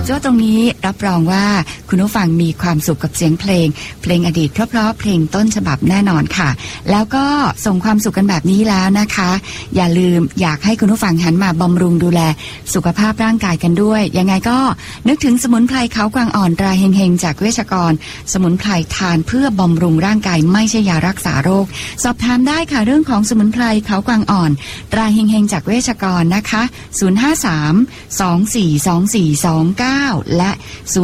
โจ้ตรงนี้รับรองว่าคุณผู้ฟังมีความสุขกับเสียงเพลงอดีตเพราะๆเพลงต้นฉบับแน่นอนค่ะแล้วก็ส่งความสุขกันแบบนี้แล้วนะคะอย่าลืมอยากให้คุณผู้ฟังหันมาบำรุงดูแลสุขภาพร่างกายกันด้วยยังไงก็นึกถึงสมุนไพรเขากวางอ่อนตราเฮงๆจากเวชกรสมุนไพรทานเพื่อบำรุงร่างกายไม่ใช่ยารักษาโรคสอบถามได้ค่ะเรื่องของสมุนไพรเขากวางอ่อนตราเฮงๆจากเวชกรนะคะ053-242429และ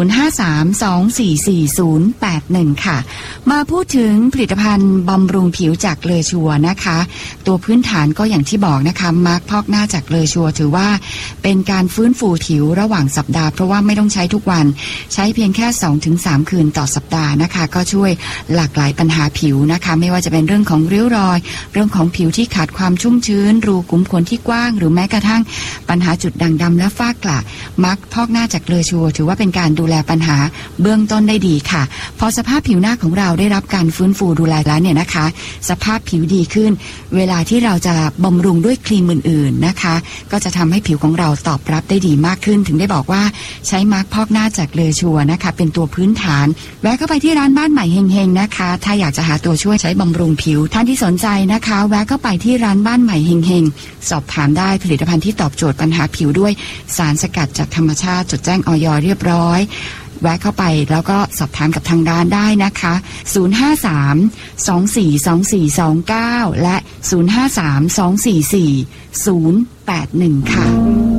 053-244081ค่ะมาพูดถึงผลิตภัณฑ์บำรุงผิวจากเลอชัวนะคะตัวพื้นฐานก็อย่างที่บอกนะคะมาร์คพอกหน้าจากเลอชัวถือว่าเป็นการฟื้นฟูผิวระหว่างสัปดาห์เพราะว่าไม่ต้องใช้ทุกวันใช้เพียงแค่ 2-3 คืนต่อสัปดาห์นะคะก็ช่วยหลากหลายปัญหาผิวนะคะไม่ว่าจะเป็นเรื่องของริ้วรอยเรื่องของผิวที่ขาดความชุ่มชื้นรูขุมขนที่กว้างหรือแม้กระทั่งปัญหาจุดด่างดำและฝ้ากระมาร์คพอกหน้าจากเลอชัวถือว่าเป็นการดูแลปัญหาเบื้องต้นได้ดีค่ะพอสภาพผิวหน้าของเราได้รับการฟื้นฟูดูแลแล้วเนี่ยนะคะสภาพผิวดีขึ้นเวลาที่เราจะบำรุงด้วยครีมอื่นๆนะคะก็จะทำให้ผิวของเราตอบรับได้ดีมากขึ้นถึงได้บอกว่าใช้มาร์คพอกหน้าจากเลอชัวนะคะเป็นตัวพื้นฐานแวะเข้าไปที่ร้านบ้านใหม่เฮงๆนะคะถ้าอยากจะหาตัวช่วยใช้บำรุงผิวท่านที่สนใจนะคะแวะเข้าไปที่ร้านบ้านใหม่เฮงๆสอบถามได้ผลิตภัณฑ์ที่ตอบโจทย์ปัญหาผิวด้วยสารสกัดจากธรรมชาติจดแจ้งอย.เรียบร้อยแวะเข้าไปแล้วก็สอบถามกับทางร้านได้นะคะ053-242429และ053-244-081ค่ะ